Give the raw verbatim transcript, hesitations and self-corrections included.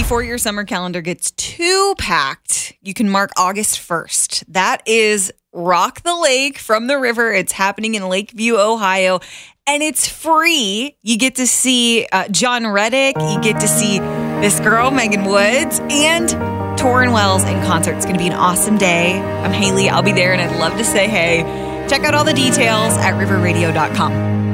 before your summer calendar gets too packed, you can mark August first. That is Rock the Lake from the River. It's happening in Lakeview, Ohio, and it's free. You get to see uh, John Reddick. You get to see this girl, Megan Woods, and Torrin Wells in concert. It's going to be an awesome day. I'm Haley. I'll be there, and I'd love to say hey. Check out all the details at river radio dot com.